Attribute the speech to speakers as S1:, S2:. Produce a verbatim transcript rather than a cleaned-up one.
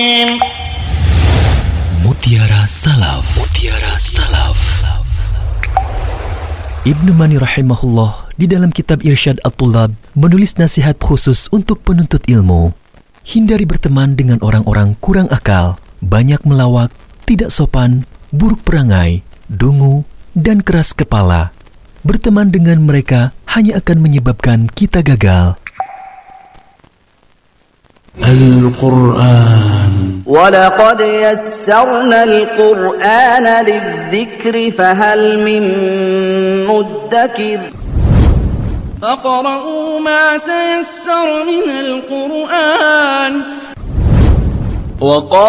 S1: Mutiara Salaf. Mutiara Salaf. Ibnu Mani rahimahullah di dalam kitab Irsyad At-Tullab menulis nasihat khusus untuk penuntut ilmu. Hindari berteman dengan orang-orang kurang akal, banyak melawak, tidak sopan, buruk perangai, dungu, dan keras kepala. Berteman dengan mereka hanya akan menyebabkan kita gagal.
S2: Al-Quran.
S3: وَلَقَدْ يَسَّرْنَا الْقُرْآنَ لِلذِّكْرِ فَهَلْ مِن مُّدَّكِرٍ
S4: فَاقْرَؤُوا مَا تَيَسَّرَ مِنَ الْقُرْآنِ